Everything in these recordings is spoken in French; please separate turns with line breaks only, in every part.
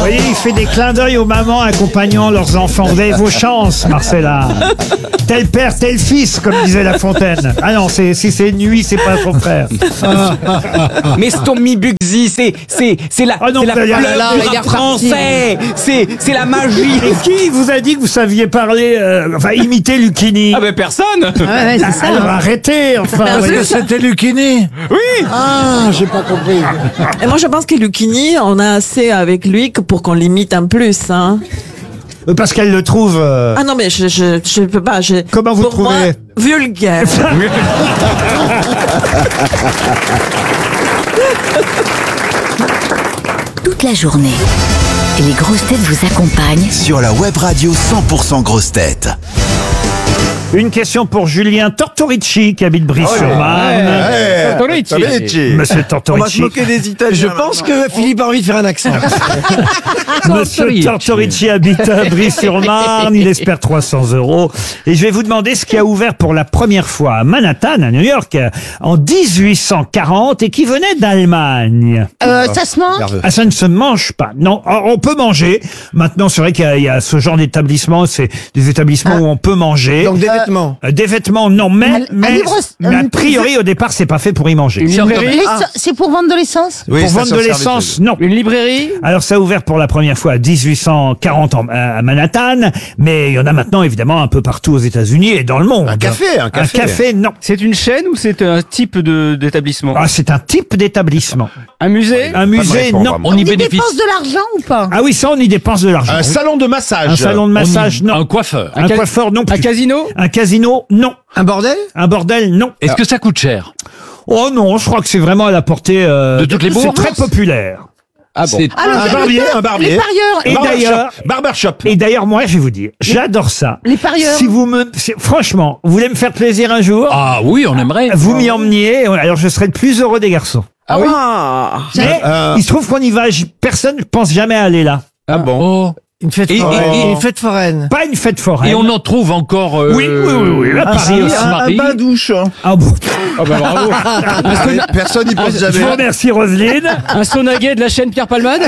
voyez, il fait des clins d'œil aux mamans accompagnant leurs enfants. Vous avez vos chances, Marcella. Tel père, tel fils, comme disait La Fontaine. Ah non, si c'est nuit, c'est pas son frère.
Mais Stormy Bugsy, c'est la,
Ah non,
c'est la
là,
fleur
là,
du
il est
rap français. C'est la magie.
Et qui vous a dit que vous saviez parler, imiter Lucchini?
Ah ben personne.
Ouais, c'est ça.
Alors arrêtez, enfin.
Parce
voyez.
que
C'était Lucchini.
Oui.
Ah, j'ai pas compris.
Et moi, je pense que Lucchini, on a assez avec lui que pour qu'on l'imite un plus. Hein.
Parce qu'elle le trouve.
Ah non, mais je peux pas.
Comment vous
pour
trouvez
moi, vulgaire.
Toute la journée, les grosses têtes vous accompagnent
Sur la web radio 100% grosses têtes.
Une question pour Julien Tortorici qui habite Brie-sur-Marne. Monsieur Tortorici.
des Italiens. Je pense que Philippe a envie de faire un accent.
Monsieur Tortorici habite à Brie-sur-Marne. Il espère 300 €. Et je vais vous demander ce qui a ouvert pour la première fois à Manhattan, à New York, en 1840 et qui venait d'Allemagne.
Ça se mange?
Ah, ça ne se mange pas. Non, alors, on peut manger. Maintenant, c'est vrai qu'il y a ce genre d'établissement. C'est des établissements où on peut manger.
Donc des vêtements.
Des vêtements, non, mais a priori, au départ, c'est pas fait pour y manger.
Une librairie.
C'est pour vendre de l'essence?
Pour vendre de l'essence, non.
Une librairie.
Alors, ça a ouvert pour la première fois à 1840 à Manhattan, mais il y en a maintenant, évidemment, un peu partout aux États-Unis et dans le monde.
Un café.
Non.
C'est une chaîne ou c'est un type d'établissement?
Ah, c'est un type d'établissement.
Un musée.
Un musée, non.
On y dépense de l'argent ou pas?
Ah oui, ça, on y dépense de l'argent.
Un salon de massage.
Un salon de massage, non.
Un coiffeur.
Un coiffeur, non plus.
Un casino.
Un casino, non.
Un bordel.
Un bordel, non.
Est-ce que ça coûte cher?
Oh non, je crois que c'est vraiment à la portée
De toutes les
c'est
bourses.
très populaire.
Ah bon.
Alors,
Un barbier.
les parieurs.
Et d'ailleurs,
Barbershop.
moi, je vais vous dire, j'adore ça.
Les parieurs.
Si vous franchement, vous voulez me faire plaisir un jour,
Ah oui, on aimerait.
vous m'y emmeniez, alors je serai le plus heureux des garçons.
Ah oui.
Mais il se trouve qu'on y va, personne ne pense jamais à aller là.
Ah bon.
Une fête
foraine.
Une fête foraine.
Pas une fête foraine.
Et on en trouve encore.
Oui, à Paris aussi.
Marie.
douche.
Ah bon.
Ah bah bravo.
Personne n'y pense
Je vous remercie, Roselyne.
Un sonaguet de la chaîne Pierre Palmade.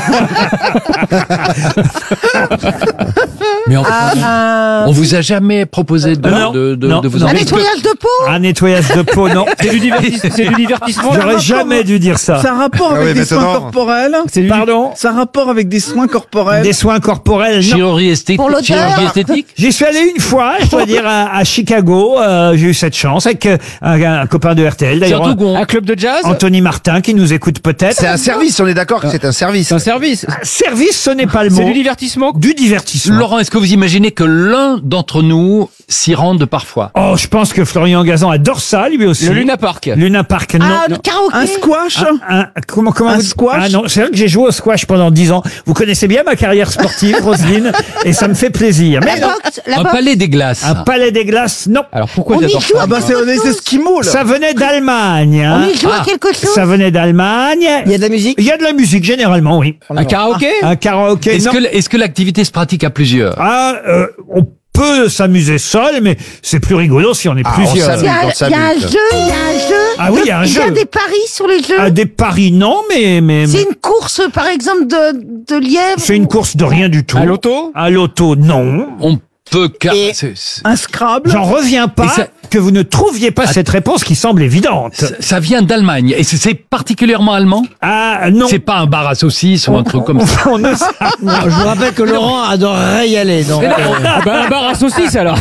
Mais on vous a jamais proposé
Non,
de vous
non.
Un
emmener.
nettoyage de peau?
Un nettoyage de peau, non.
C'est du divertissement.
J'aurais jamais dû dire ça.
Ça a rapport avec des soins corporels.
Pardon.
Ça a rapport avec des soins corporels.
Des soins corporels, non.
Chirurgie esthétique.
Pour l'odeur.
Chirurgie esthétique.
J'y suis allé une fois, je dois dire, à Chicago. J'ai eu cette chance avec un copain de RTL, d'ailleurs.
Surtout qu'on-
Un club de jazz.
Anthony Martin, qui nous écoute peut-être.
C'est un service, on est d'accord que c'est un service.
C'est un service.
Service, ce n'est pas le mot.
C'est du divertissement.
Du divertissement.
Laurent, est-ce que vous imaginez que l'un d'entre nous s'y rende parfois?
Oh, je pense que Florian Gazan adore ça, lui aussi.
Le Luna Park.
Luna Park, non.
Ah, le karaoké.
Un squash.
Comment
Un
vous...
squash.
Ah non, c'est vrai que j'ai joué au squash pendant 10 ans. Vous connaissez bien ma carrière sportive, Roselyne, et ça me fait plaisir. Mais
La
non,
boxe. La
Un
boxe.
palais des glaces.
un palais des glaces, non.
Alors pourquoi
On y
j'adore
joue
ça?
à
Ah bah c'est
quelque
on est
chose.
esquimaux là.
Ça venait d'Allemagne.
On
Hein.
y joue à quelque chose.
Ça venait d'Allemagne.
Il y a de la musique.
Il y a de la musique, généralement, oui.
Un karaoké.
Un karaoké,
Est-ce
non.
que l'activité se pratique à plusieurs?
Ah, on peut s'amuser seul, mais c'est plus rigolo si on est plusieurs.
Il y a un jeu.
Ah oui, il y a un jeu.
Il y a des paris sur les jeux.
Ah, des paris, non, mais
C'est une course, par exemple, de lièvre.
c'est une course de rien du tout.
À l'auto.
À l'auto, non.
On peut
Et-
Un Scrabble.
J'en reviens pas
Et ça-
que vous ne trouviez pas cette réponse qui semble évidente.
ça vient d'Allemagne. Et c'est particulièrement allemand?
Ah, non.
C'est pas un bar à saucisses ou un truc comme ça.
On ne-
Je vous rappelle que Laurent adorerait y aller. Donc,
Ah bah un bar à saucisses alors.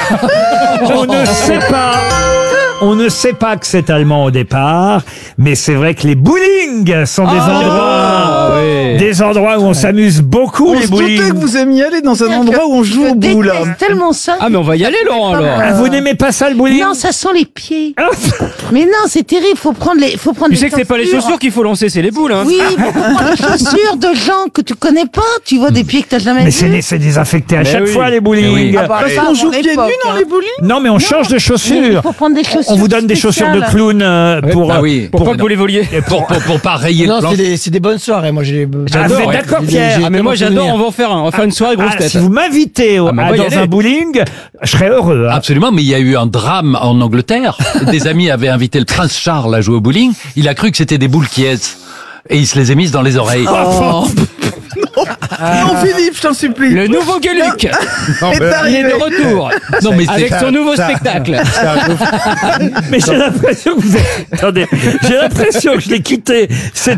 on ne sait pas. On ne sait pas que c'est allemand au départ, mais c'est vrai que les bowling sont des endroits où on s'amuse beaucoup,
On
les
se doutait
bowling.
que vous aimiez aller dans un endroit où on joue au bout là.
Je déteste tellement ça.
Ah mais on va y aller Laurent alors.
Ah, vous n'aimez pas ça, le bowling?
Non, ça sent les pieds.
Ah,
Mais non, c'est terrible. Faut prendre les
Tu sais que c'est pas les chaussures qu'il faut lancer, c'est les boules. Hein.
Oui, mais faut prendre les chaussures de gens que tu connais pas. Tu vois des pieds que t'as jamais
mais
vus.
c'est désinfecté à
Mais
chaque
oui.
fois, les bowling.
Mais oui.
Ah bah,
Parce
ça,
qu'on joue
à
pieds nus
l'époque,
dans
hein.
les bowling.
Non, mais on change de
Il
chaussures.
faut prendre des chaussures.
On vous donne des chaussures de
spéciales.
clown pour...
Ah oui.
Pourquoi que vous les voliez?
Pour pas rayer le
non,
plan.
c'est des bonnes soirées. Moi, j'ai.
Ah, vous
J'adore,
êtes
ouais.
d'accord,
J'ai-
Pierre?
j'ai-
Ah mais moi
tellement
j'adore,
souvenir.
on va en faire un. On va faire une soirée grosse tête.
Si vous m'invitez
Ah, mais on va y
dans
aller.
un bowling, je serais heureux. Hein.
Absolument, mais il y a eu un drame en Angleterre. Des amis avaient invité le prince Charles à jouer au bowling. Il a cru que c'était des boules qui est. Et il se les est mises dans les oreilles.
Oh.
Non, Philippe, je t'en supplie.
Le nouveau Gueuluc.
Est
Il est
arrivé.
de retour.
Non, mais
Avec son nouveau spectacle.
Mais j'ai l'impression que vous êtes... Attendez, j'ai l'impression que je l'ai quitté.